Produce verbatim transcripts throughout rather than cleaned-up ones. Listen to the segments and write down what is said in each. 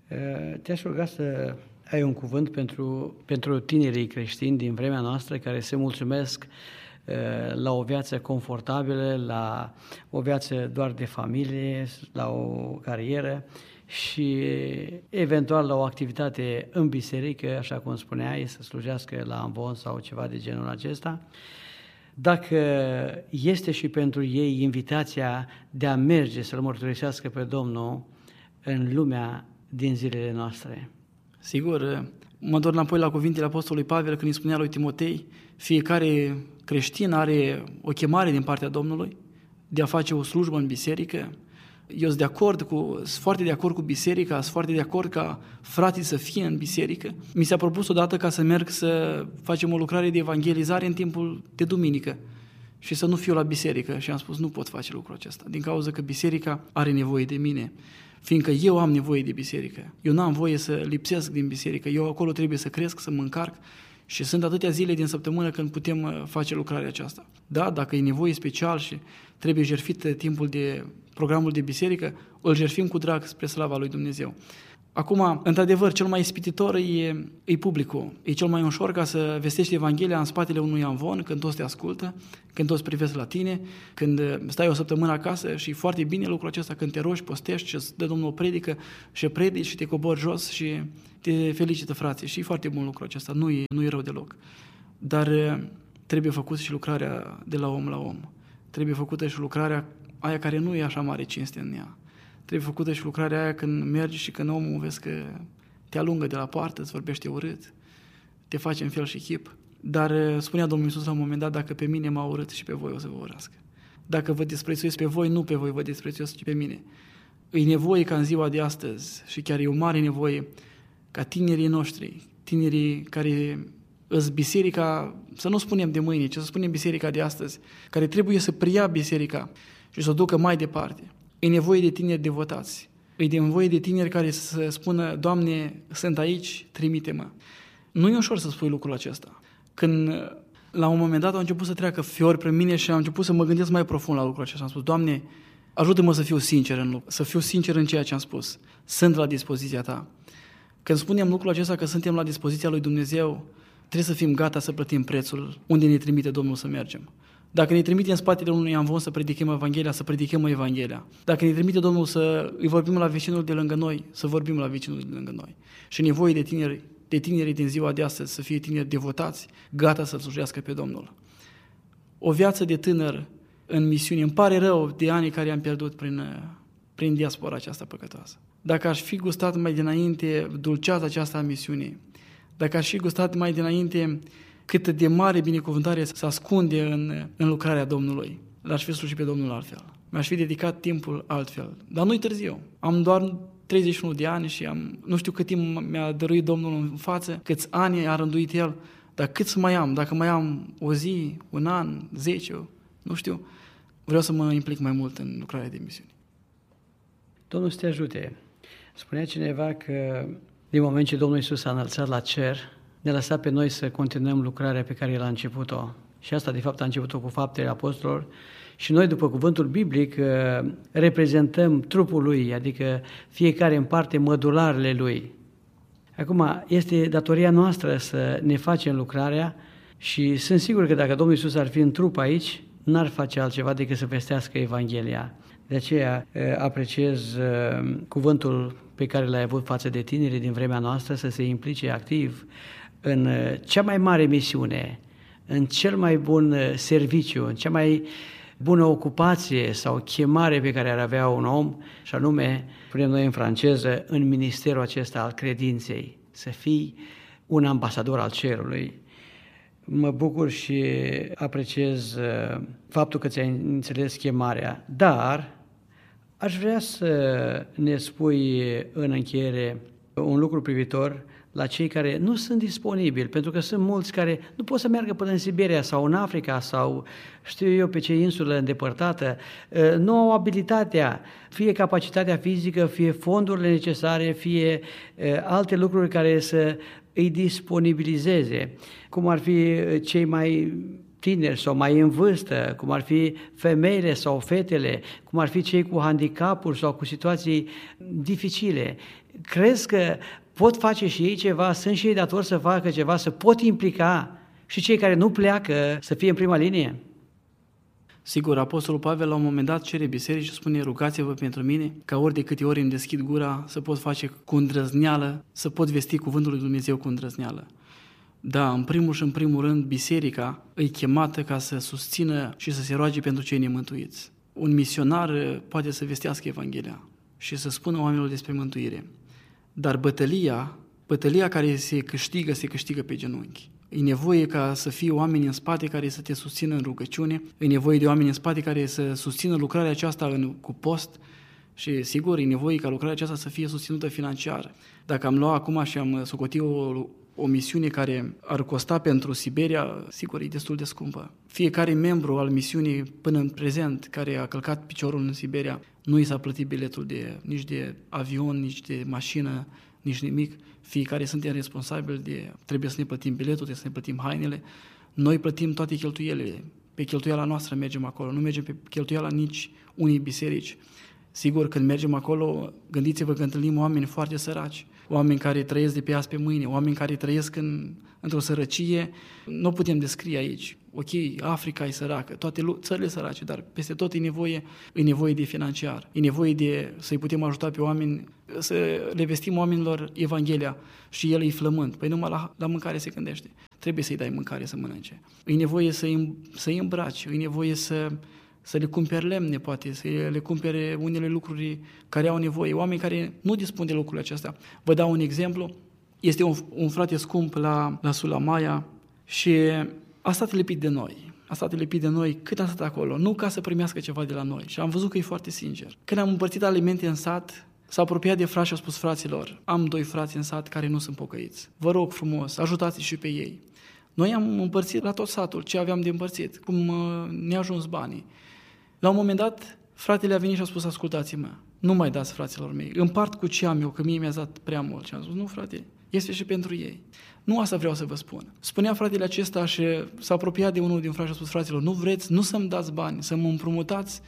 Te-aș ruga să ai un cuvânt pentru, pentru tinerii creștini din vremea noastră care se mulțumesc la o viață confortabilă, la o viață doar de familie, la o carieră și eventual la o activitate în biserică, așa cum spuneai, să slujească la amvon sau ceva de genul acesta. Dacă este și pentru ei invitația de a merge să-L mărturisească pe Domnul în lumea din zilele noastre. Sigur, mă întorc înapoi la cuvintele Apostolului Pavel când îi spunea lui Timotei, fiecare creștin are o chemare din partea Domnului de a face o slujbă în biserică. Eu sunt de acord cu, sunt foarte de acord cu biserica, sunt foarte de acord ca frații să fie în biserică. Mi s-a propus odată ca să merg să facem o lucrare de evangelizare în timpul de duminică și să nu fiu la biserică. Și am spus, nu pot face lucrul acesta, din cauza că biserica are nevoie de mine, fiindcă eu am nevoie de biserică. Eu n-am voie să lipsesc din biserică, eu acolo trebuie să cresc, să mă încarc și sunt atâtea zile din săptămână când putem face lucrarea aceasta. Da, dacă e nevoie special și trebuie jertfit timpul de programul de biserică, îl jertfim cu drag spre slava lui Dumnezeu. Acum, într-adevăr, cel mai ispititor e, e publicul. E cel mai ușor ca să vestești Evanghelia în spatele unui amvon, când toți te ascultă, când toți privesc la tine, când stai o săptămână acasă și foarte bine lucrul acesta când te rogi, postești și îți dă Domnul o predică și predici și te cobori jos și te felicită frații. Și e foarte bun lucrul acesta, nu e, nu e rău deloc. Dar trebuie făcut și lucrarea de la om la om. Trebuie făcută și lucrarea aia care nu e așa mare cinste în ea. Trebuie făcută și lucrarea aia când mergi și când omul vezi că te alungă de la poartă, îți vorbește urât, te face în fel și chip. Dar spunea Domnul Iisus la un moment dat, dacă pe mine m-a urât și pe voi o să vă urască. Dacă vă disprețuiesc pe voi, nu pe voi vă disprețuiesc, ci pe mine. E nevoie ca în ziua de astăzi și chiar e o mare nevoie ca tinerii noștri, tinerii care îs biserica, să nu spunem de mâine, ci să spunem biserica de astăzi, care trebuie să preia biserica și să o ducă mai departe. E nevoie de tineri devotați. E nevoie de tineri care să spună, Doamne, sunt aici, trimite-mă. Nu e ușor să spui lucrul acesta. Când la un moment dat au început să treacă fiori pe mine și am început să mă gândesc mai profund la lucrul acesta. Am spus, Doamne, ajută-mă să fiu sincer în lucru, să fiu sincer în ceea ce am spus. Sunt la dispoziția Ta. Când spunem lucrul acesta că suntem la dispoziția lui Dumnezeu, trebuie să fim gata să plătim prețul unde ne trimite Domnul să mergem. Dacă ne trimite în spatele unui amvon să predicăm Evanghelia, să predicăm Evanghelia. Dacă ne trimite Domnul să îi vorbim la vecinul de lângă noi, să vorbim la vecinul de lângă noi. Și nevoie de tineri, de tinerii din ziua de astăzi să fie tineri devotați, gata să slujească pe Domnul. O viață de tânăr în misiune. Îmi pare rău de anii care am pierdut prin, prin diaspora aceasta păcătoasă. Dacă aș fi gustat mai dinainte dulceața aceasta a misiunii, dacă aș fi gustat mai dinainte cât de mare binecuvântare se ascunde în, în lucrarea Domnului, l-aș fi slujit pe Domnul altfel. Mi-aș fi dedicat timpul altfel. Dar nu-i târziu. Am doar treizeci și unu de ani și am, nu știu cât timp mi-a dăruit Domnul în față, câți ani a rânduit El, dar cât să mai am, dacă mai am o zi, un an, zece, nu știu, vreau să mă implic mai mult în lucrarea de misiune. Domnul să te ajute. Spunea cineva că din moment ce Domnul Iisus s-a înălțat la cer, ne lăsa pe noi să continuăm lucrarea pe care El a început-o. Și asta, de fapt, a început-o cu faptele apostolilor. Și noi, după cuvântul biblic, reprezentăm trupul Lui, adică fiecare în parte mădularele Lui. Acum, este datoria noastră să ne facem lucrarea și sunt sigur că dacă Domnul Iisus ar fi în trup aici, n-ar face altceva decât să vestească Evanghelia. De aceea apreciez cuvântul pe care l-ai avut față de tinerii din vremea noastră să se implice activ în cea mai mare misiune, în cel mai bun serviciu, în cea mai bună ocupație sau chemare pe care ar avea un om, și anume, spunem noi în franceză, în ministerul acesta al credinței, să fii un ambasador al cerului. Mă bucur și apreciez faptul că ți-ai înțeles chemarea, dar aș vrea să ne spui în încheiere un lucru privitor la cei care nu sunt disponibili, pentru că sunt mulți care nu pot să meargă până în Siberia sau în Africa sau, știu eu, pe ce insulă îndepărtată, nu au abilitatea, fie capacitatea fizică, fie fondurile necesare, fie alte lucruri care să îi disponibilizeze, cum ar fi cei mai tineri sau mai în vârstă, cum ar fi femeile sau fetele, cum ar fi cei cu handicapuri sau cu situații dificile. Crezi că pot face și ei ceva, sunt și ei datori să facă ceva, să pot implica și cei care nu pleacă să fie în prima linie? Sigur, Apostolul Pavel la un moment dat cere biserici și spune: rugați-vă pentru mine, ca ori de câte ori îmi deschid gura să pot face cu îndrăzneală, să pot vesti cuvântul lui Dumnezeu cu îndrăzneală. Da, în primul și în primul rând, biserica e chemată ca să susțină și să se roage pentru cei nemântuiți. Un misionar poate să vestească Evanghelia și să spună oamenilor despre mântuire. Dar bătălia, bătălia care se câștigă, se câștigă pe genunchi. E nevoie ca să fie oameni în spate care să te susțină în rugăciune, e nevoie de oameni în spate care să susțină lucrarea aceasta în, cu post și, sigur, e nevoie ca lucrarea aceasta să fie susținută financiar. Dacă am luat acum și am socotit o, o misiune care ar costa pentru Siberia, sigur, e destul de scumpă. Fiecare membru al misiunii până în prezent care a călcat piciorul în Siberia, nu i s-a plătit biletul de, nici de avion, nici de mașină, nici nimic. Fiecare suntem responsabili de, trebuie să ne plătim biletul, trebuie să ne plătim hainele. Noi plătim toate cheltuielile. Pe cheltuiala noastră mergem acolo, nu mergem pe cheltuiala nici unei biserici. Sigur, când mergem acolo, gândiți-vă că întâlnim oameni foarte săraci, oameni care trăiesc de pe azi pe mâine, oameni care trăiesc în, într-o sărăcie, nu putem descrie aici. Ok, Africa e săracă, toate țările sărace, dar peste tot e nevoie, e nevoie de financiar, e nevoie de să-i putem ajuta pe oameni, să le vestim oamenilor Evanghelia și el e flământ. Păi numai la, la mâncare se gândește. Trebuie să-i dai mâncare să mănânce. E nevoie să-i, să-i îmbraci, e nevoie să... să le cumpere lemne, poate, să le cumpere unele lucruri care au nevoie. Oameni care nu dispun de lucrurile acestea. Vă dau un exemplu. Este un, un frate scump la, la Sulamaia și a stat lipit de noi. A stat lipit de noi cât a stat acolo, nu ca să primească ceva de la noi. Și am văzut că e foarte sincer. Când am împărțit alimente în sat, s-a apropiat de frați și a spus: fraților, am doi frați în sat care nu sunt pocăiți. Vă rog frumos, ajutați și pe ei. Noi am împărțit la tot satul ce aveam de împărțit, cum ne-a ajuns banii. La un moment dat, fratele a venit și a spus: ascultați-mă, nu mai dați fraților mei, împart cu ce am eu, că mie mi-a dat prea mult. Și am spus: nu, frate, este și pentru ei. Nu asta vreau să vă spun. Spunea fratele acesta și s-a apropiat de unul din frați și a spus: fraților, nu vreți, nu să-mi dați bani, să mă împrumutați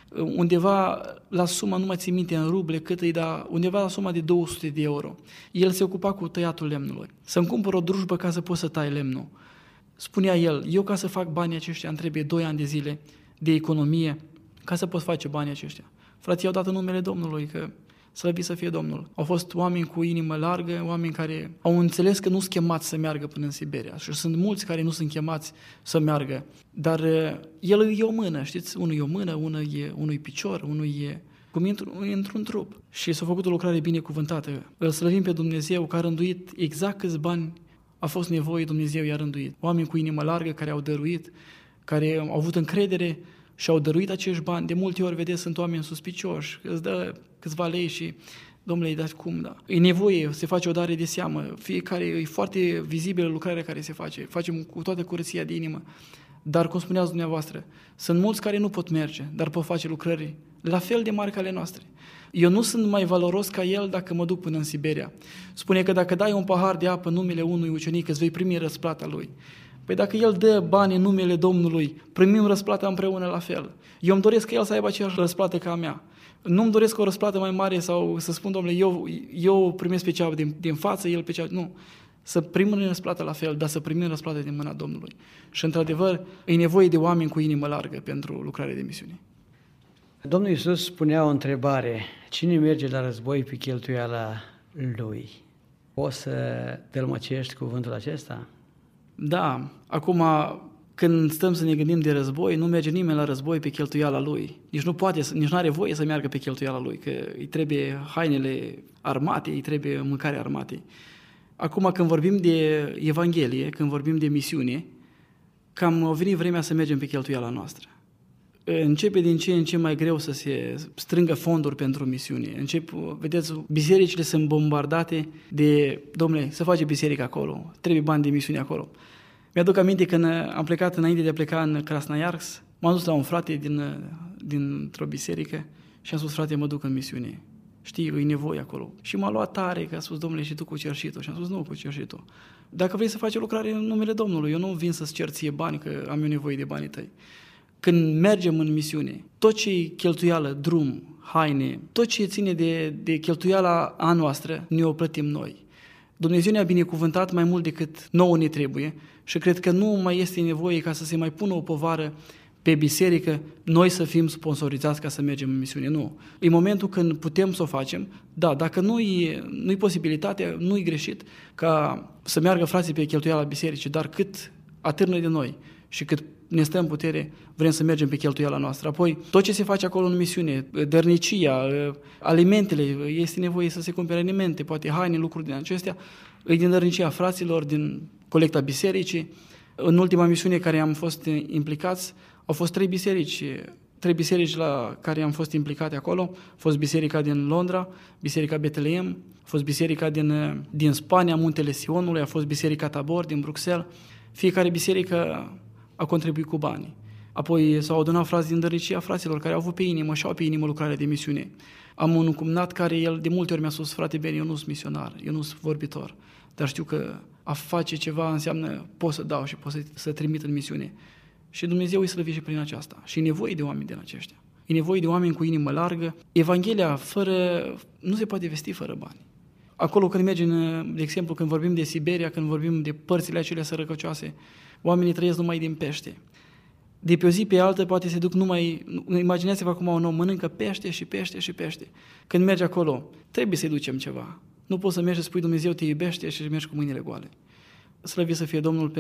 undeva la suma, nu mai țin minte în ruble cât îi da, undeva la suma de două sute de euro. El se ocupa cu tăiatul lemnului. Să-mi cumpăr o drujbă ca să pot să tai lemnul. Spunea el: eu ca să fac banii aceștia îmi trebuie doi ani de zile de economie ca să pot face banii aceștia. Frații au dat în numele Domnului, că slăvit să fie Domnul. Au fost oameni cu inimă largă, oameni care au înțeles că nu sunt chemați să meargă până în Siberia. Și sunt mulți care nu sunt chemați să meargă. Dar el e o mână, știți? Unul e o mână, unul e, unul e picior, unul e cum e într-un trup. Și s-a făcut o lucrare binecuvântată. Îl slăvim pe Dumnezeu că a rânduit exact câți bani a fost nevoie, Dumnezeu i-a rânduit. Oameni cu inimă largă care au dăruit, care au avut încredere și au dăruit acești bani. De multe ori, vedeți, sunt oameni suspicioși, îți dă câțiva lei și, domnule, îi dați cum, da. E nevoie, se face o dare de seamă, fiecare, e foarte vizibilă lucrarea care se face, facem cu toată curăția de inimă. Dar, cum spuneați dumneavoastră, sunt mulți care nu pot merge, dar pot face lucrări la fel de mari ca ale noastre. Eu nu sunt mai valoros ca el dacă mă duc până în Siberia. Spune că dacă dai un pahar de apă în numele unui ucenic, îți vei primi răsplata lui. Păi dacă el dă bani în numele Domnului, primim răsplata împreună la fel. Eu îmi doresc că el să aibă aceeași răsplată ca a mea. Nu-mi doresc o răsplată mai mare sau să spun: domnule, eu, eu primesc pe cea din, din față, el pe cea... Nu. Să primim răsplată la fel, dar să primim răsplată din mâna Domnului. Și într-adevăr, e nevoie de oameni cu inimă largă pentru lucrarea de misiune. Domnul Iisus spunea o întrebare: cine merge la război pe cheltuiala lui? Poți să tălmăcești cuvântul acesta? Da, acum când stăm să ne gândim de război, nu merge nimeni la război pe cheltuiala lui. Nici nu poate, nici nu are voie să meargă pe cheltuiala lui, că îi trebuie hainele armate, îi trebuie mâncare armate. Acum când vorbim de Evanghelie, când vorbim de misiune, cam a venit vremea să mergem pe cheltuiala noastră. Începe din ce în ce mai greu să se strângă fonduri pentru misiune. Încep, vedeți, bisericile sunt bombardate de: domnule, să face biserică acolo, trebuie bani de misiune acolo. Mi-aduc aminte când am plecat, înainte de a pleca în Krasnoiarsk, m-am dus la un frate din, dintr-o biserică și am spus: frate, mă duc în misiune. știi, e nevoie acolo. Și m-a luat tare, că a spus, Domnule, și tu cu cerșitul. Și am spus, nu cu cerșitul. Dacă vrei să faci o lucrare în numele Domnului, eu nu vin să-ți cer ție bani, că am eu nevoie de banii tăi. Când mergem în misiune, tot ce e cheltuială, drum, haine, tot ce ține de, de cheltuiala a noastră, ne o plătim noi. Dumnezeu ne-a binecuvântat mai mult decât nouă ne trebuie și cred că nu mai este nevoie ca să se mai pună o povară pe biserică, noi să fim sponsorizați ca să mergem în misiune. Nu. E momentul când putem să o facem. Da, dacă nu-i, nu-i posibilitate, nu-i greșit ca să meargă frații pe cheltuiala bisericii, dar cât atârnă de noi și cât ne stă în putere, vrem să mergem pe cheltuiala noastră. Apoi, tot ce se face acolo în misiune, dărnicia, alimentele, este nevoie să se cumpere alimente, poate haine, lucruri din acestea, e din dărnicia fraților, din colecta bisericii. În ultima misiune care am fost implicați, au fost trei biserici, trei biserici la care am fost implicate acolo. A fost biserica din Londra, biserica Betleem, a fost biserica din, din Spania, Muntele Sionului, a fost biserica Tabor din Bruxelles. Fiecare biserică a contribuit cu banii. Apoi s-au adunat frați din dărnicia fraților care au avut pe inimă și au pe inimă lucrarea de misiune. Am un cumnat care el de multe ori mi-a spus, frate Ben, eu nu sunt misionar, eu nu sunt vorbitor, dar știu că a face ceva înseamnă pot să dau și pot să, să trimit în misiune. Și Dumnezeu îi slăvi și prin aceasta. Și e nevoie de oameni din aceștia. E nevoie de oameni cu inimă largă. Evanghelia fără, nu se poate vesti fără bani. Acolo când mergem, de exemplu, când vorbim de Siberia, când vorbim de părțile acelea sărăcăcioase, oamenii trăiesc numai din pește. De pe o zi pe altă poate se duc numai, imaginați-vă acum un om mănâncă pește și pește și pește. Când mergi acolo, trebuie să-i ducem ceva. Nu poți să mergi și spui Dumnezeu te iubește și mergi cu mâinile goale. Slăvit să fie Domnul